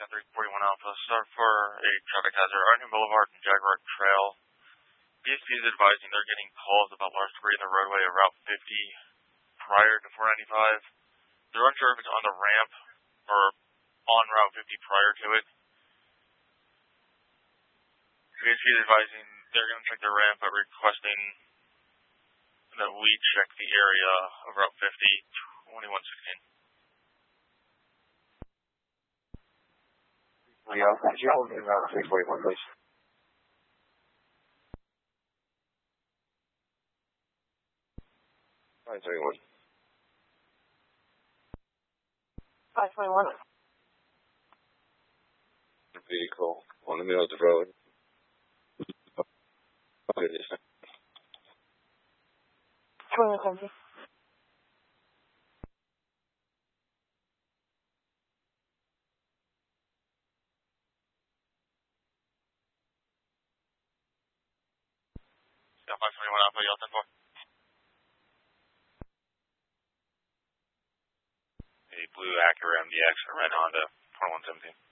341 Alpha, start for a traffic hazard, Arlington Boulevard and Jaguar Trail. BSP is advising they're getting calls about large debris in the roadway of Route 50 prior to 495. They're unsure if it's on the ramp or on Route 50 prior to it. BSP is advising they're going to check the ramp, but requesting that we check the area of Route 50, 2116. Yeah, could you hold in Route 341, please? Line 31. 521. Vehicle on the middle of the road. Okay, yes, sir. 2170. Yeah, 521 Alpha, y'all 10-4. A blue Acura MDX, a red Honda, 2117.